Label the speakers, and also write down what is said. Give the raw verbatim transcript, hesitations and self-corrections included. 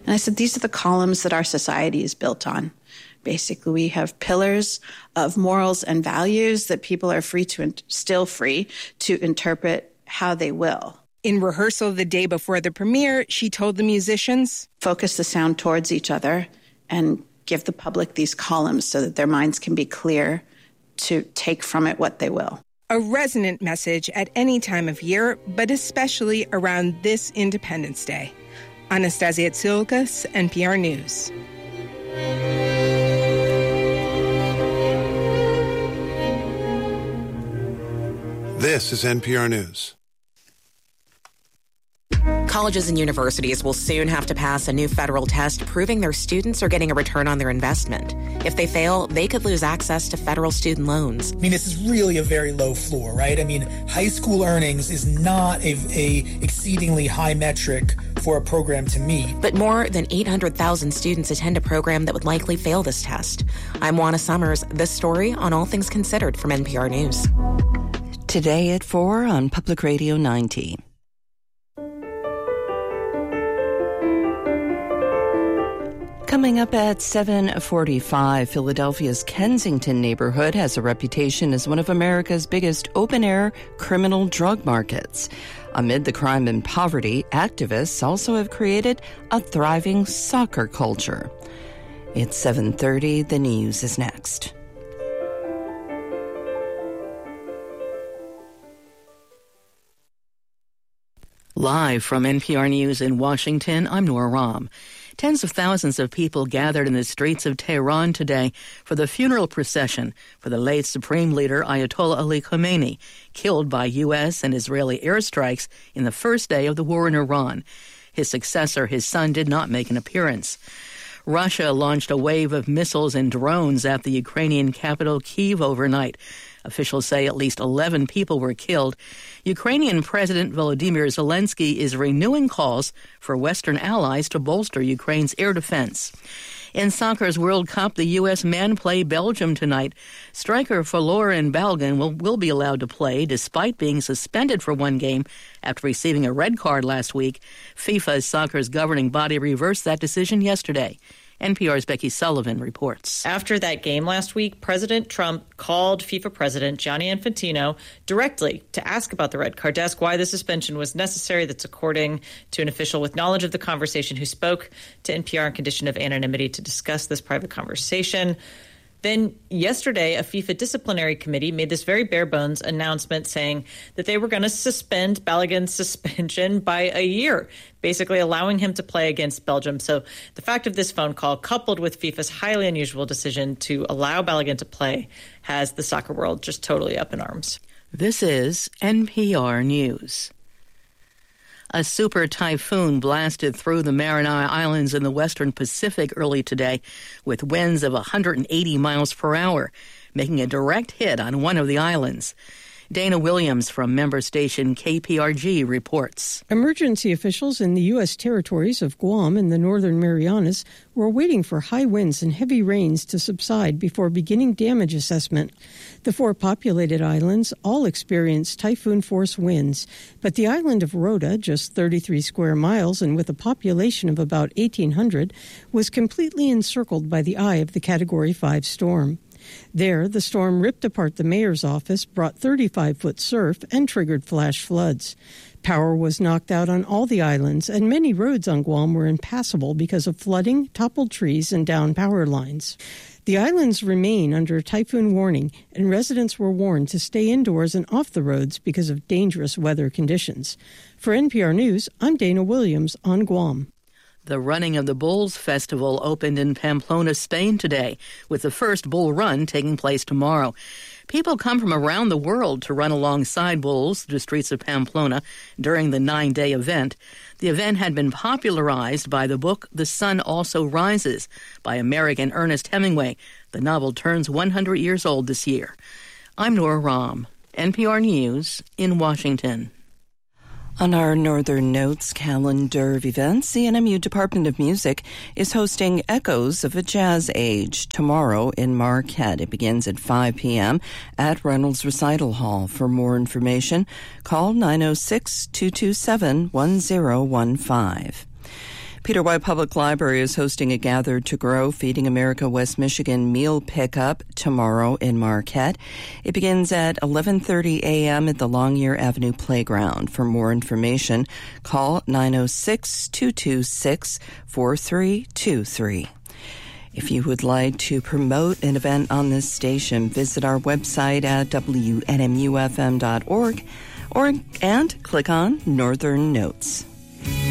Speaker 1: And I said, these are the columns that our society is built on. Basically, we have pillars of morals and values that people are free to, still free to interpret how they will.
Speaker 2: In rehearsal the day before the premiere, she told the musicians,
Speaker 1: focus the sound towards each other and give the public these columns so that their minds can be clear to take from it what they will.
Speaker 2: A resonant message at any time of year, but especially around this Independence Day. Anastasia Tsilkas, N P R News.
Speaker 3: This is N P R News.
Speaker 4: Colleges and universities will soon have to pass a new federal test proving their students are getting a return on their investment. If they fail, they could lose access to federal student loans.
Speaker 5: I mean, this is really a very low floor, right? I mean, high school earnings is not a, a exceedingly high metric for a program to meet.
Speaker 4: But more than eight hundred thousand students attend a program that would likely fail this test. I'm Juana Summers. This story on All Things Considered from N P R News.
Speaker 6: Today at four on Public Radio ninety. Coming up at seven forty-five, Philadelphia's Kensington neighborhood has a reputation as one of America's biggest open-air criminal drug markets. Amid the crime and poverty, activists also have created a thriving soccer culture. It's seven thirty. The news is next.
Speaker 7: Live from N P R News in Washington, I'm Nora Rahm. Tens of thousands of people gathered in the streets of Tehran today for the funeral procession for the late Supreme Leader Ayatollah Ali Khamenei, killed by U S and Israeli airstrikes in the first day of the war in Iran. His successor, his son, did not make an appearance. Russia launched a wave of missiles and drones at the Ukrainian capital Kyiv overnight. Officials say at least eleven people were killed. Ukrainian President Volodymyr Zelensky is renewing calls for Western allies to bolster Ukraine's air defense. In soccer's World Cup, the U S men play Belgium tonight. Striker Folarin Balogun will, will be allowed to play despite being suspended for one game after receiving a red card last week. FIFA's soccer's governing body reversed that decision yesterday. N P R's Becky Sullivan reports.
Speaker 8: After that game last week, President Trump called FIFA President Gianni Infantino directly to ask about the red card, to ask why the suspension was necessary. That's according to an official with knowledge of the conversation who spoke to N P R on condition of anonymity to discuss this private conversation. Then yesterday, a FIFA disciplinary committee made this very bare bones announcement saying that they were going to suspend Balogun's suspension by a year, basically allowing him to play against Belgium. So the fact of this phone call, coupled with FIFA's highly unusual decision to allow Balogun to play, has the soccer world just totally up in arms.
Speaker 7: This is N P R News. A super typhoon blasted through the Mariana Islands in the western Pacific early today with winds of one hundred eighty miles per hour, making a direct hit on one of the islands. Dana Williams from member station K P R G reports.
Speaker 9: Emergency officials in the U S territories of Guam and the Northern Marianas were waiting for high winds and heavy rains to subside before beginning damage assessment. The four populated islands all experienced typhoon-force winds, but the island of Rota, just thirty-three square miles and with a population of about eighteen hundred, was completely encircled by the eye of the Category five storm. There, the storm ripped apart the mayor's office, brought thirty-five foot surf, and triggered flash floods. Power was knocked out on all the islands, and many roads on Guam were impassable because of flooding, toppled trees, and downed power lines. The islands remain under typhoon warning, and residents were warned to stay indoors and off the roads because of dangerous weather conditions. For N P R News, I'm Dana Williams on Guam.
Speaker 7: The Running of the Bulls Festival opened in Pamplona, Spain today, with the first bull run taking place tomorrow. People come from around the world to run alongside bulls through the streets of Pamplona during the nine-day event. The event had been popularized by the book The Sun Also Rises by American Ernest Hemingway. The novel turns one hundred years old this year. I'm Nora Rahm, N P R News in Washington.
Speaker 6: On our Northern Notes calendar of events, the N M U Department of Music is hosting Echoes of a Jazz Age tomorrow in Marquette. It begins at five p.m. at Reynolds Recital Hall. For more information, call nine oh six, two two seven, one oh one five. Peter White Public Library is hosting a Gather to Grow Feeding America West Michigan meal pickup tomorrow in Marquette. It begins at eleven thirty a.m. at the Longyear Avenue Playground. For more information, call nine oh six, two two six, four three two three. If you would like to promote an event on this station, visit our website at W N M U F M dot org or and click on Northern Notes.